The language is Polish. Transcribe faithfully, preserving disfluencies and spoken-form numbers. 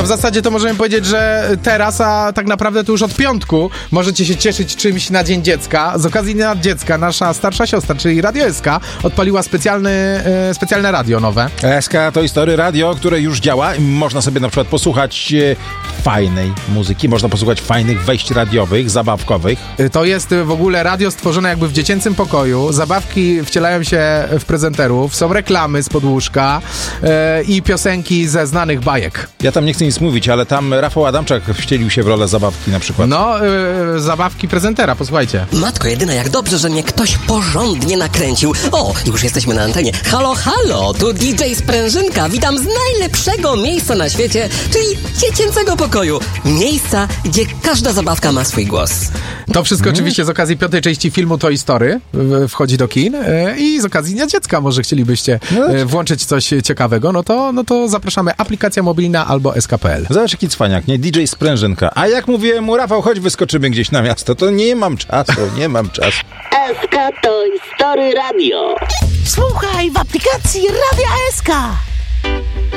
To w zasadzie to możemy powiedzieć, że teraz, a tak naprawdę to już od piątku możecie się cieszyć czymś na Dzień Dziecka. Z okazji Dnia Dziecka nasza starsza siostra, czyli Radio S K, odpaliła specjalny, e, specjalne radio nowe. S K to History Radio, które już działa. Można sobie na przykład posłuchać e, fajnej muzyki, można posłuchać fajnych wejść radiowych, zabawkowych. To jest w ogóle radio stworzone jakby w dziecięcym pokoju. Zabawki wcielają się w prezenterów, są reklamy z podłóżka e, i piosenki ze znanych bajek. Ja tam nie chcę nic mówić, ale tam Rafał Adamczak wcielił się w rolę zabawki na przykład. No, e, zabawki prezentera, posłuchajcie. Matko jedyna, jak dobrze, że mnie ktoś porządnie nakręcił. O, już jesteśmy na antenie. Halo, halo, tu D J Sprężynka. Witam z najlepszego miejsca na świecie, czyli dziecięcego pokoju. Miejsca, gdzie każda zabawka ma swój głos. To wszystko hmm. oczywiście z okazji piątej części filmu Toy Story w, wchodzi do kin e, i z okazji Dnia Dziecka może chcielibyście e, włączyć coś ciekawego, no to, no to zapraszamy. Aplikacja mobilna albo S K kropka P L. Zobacz jaki cwaniak, nie? D J Sprężynka. A jak mówiłem mu, Rafał, chodź wyskoczymy gdzieś na miasto, to nie mam czasu, nie mam czasu. S K Toy Story Radio. Słuchaj w aplikacji Radia S K.